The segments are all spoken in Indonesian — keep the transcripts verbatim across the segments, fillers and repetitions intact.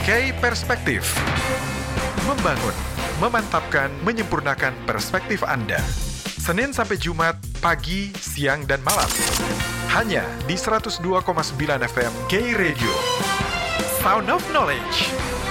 K Perspektif. Membangun, memantapkan, menyempurnakan perspektif Anda. Senin sampai Jumat, pagi, siang, dan malam. Hanya di seratus dua koma sembilan F M K Radio. Sound of Knowledge.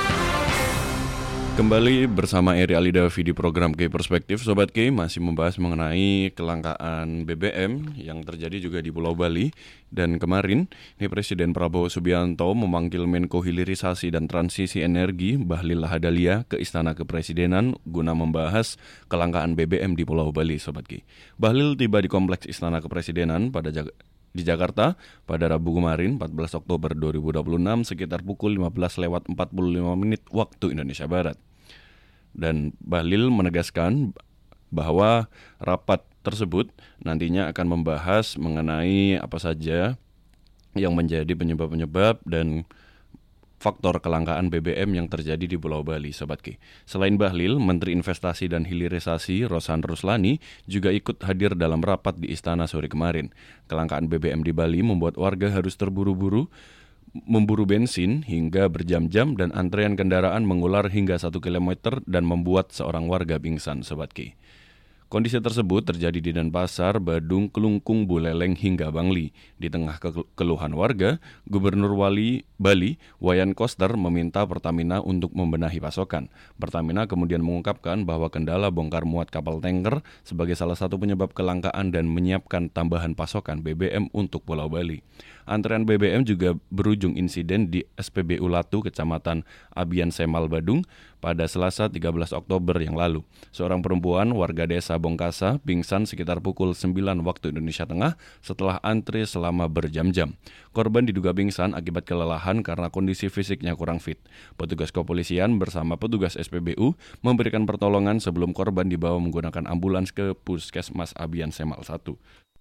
Kembali bersama Eri Alidavi di program K Perspektif. Sobat K masih membahas mengenai kelangkaan B B M yang terjadi juga di Pulau Bali. Dan kemarin, ini Presiden Prabowo Subianto memanggil Menko Hilirisasi dan Transisi Energi Bahlil Lahadalia ke Istana Kepresidenan guna membahas kelangkaan B B M di Pulau Bali, Sobat K. Bahlil tiba di Kompleks Istana Kepresidenan pada Jag- di Jakarta pada Rabu kemarin empat belas Oktober dua ribu dua puluh enam sekitar pukul lima belas lewat empat puluh lima menit waktu Indonesia Barat. Dan Bahlil menegaskan bahwa rapat tersebut nantinya akan membahas mengenai apa saja yang menjadi penyebab-penyebab dan faktor kelangkaan B B M yang terjadi di Pulau Bali, Sobat K. Selain Bahlil, Menteri Investasi dan Hilirisasi Rosan Ruslani juga ikut hadir dalam rapat di Istana sore kemarin. Kelangkaan B B M di Bali membuat warga harus terburu-buru memburu bensin hingga berjam-jam dan antrean kendaraan mengular hingga satu kilometer dan membuat seorang warga pingsan, Sobat K. Kondisi tersebut terjadi di Denpasar, Badung, Kelungkung, Buleleng hingga Bangli. Di tengah ke- keluhan warga, Gubernur Wali Bali, Wayan Koster meminta Pertamina untuk membenahi pasokan. Pertamina kemudian mengungkapkan bahwa kendala bongkar muat kapal tanker sebagai salah satu penyebab kelangkaan dan menyiapkan tambahan pasokan B B M untuk Pulau Bali. Antrean B B M juga berujung insiden di S P B U Latu, Kecamatan Abian Semal, Badung pada Selasa tiga belas Oktober yang lalu. Seorang perempuan warga desa Bongkasa pingsan sekitar pukul sembilan waktu Indonesia Tengah setelah antre selama berjam-jam. Korban diduga pingsan akibat kelelahan karena kondisi fisiknya kurang fit. Petugas kepolisian bersama petugas S P B U memberikan pertolongan sebelum korban dibawa menggunakan ambulans ke Puskesmas Abian Semal satu.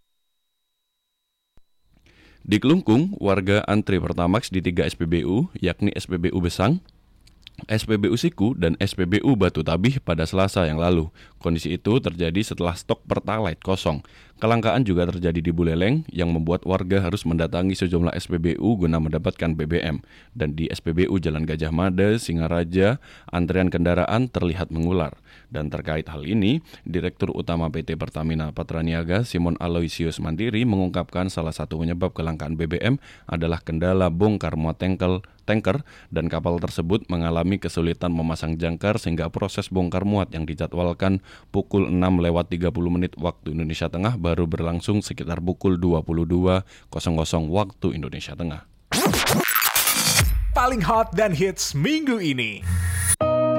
Di Kelungkung, warga antri Pertamax di tiga S P B U, yakni S P B U Besang, S P B U Siku, dan S P B U Batu Tabih pada Selasa yang lalu. Kondisi itu terjadi setelah stok Pertalite kosong. Kelangkaan juga terjadi di Buleleng yang membuat warga harus mendatangi sejumlah S P B U guna mendapatkan B B M. Dan di S P B U Jalan Gajah Mada, Singaraja, antrean kendaraan terlihat mengular. Dan terkait hal ini, Direktur Utama P T Pertamina Patraniaga Simon Aloysius Mantiri mengungkapkan salah satu penyebab kelangkaan B B M adalah kendala bongkar muat tanker, tanker dan kapal tersebut mengalami kesulitan memasang jangkar sehingga proses bongkar muat yang dijadwalkan pukul enam lewat tiga puluh menit waktu Indonesia Tengah baru berlangsung sekitar pukul dua puluh dua waktu Indonesia Tengah. Paling hot dan hits minggu ini.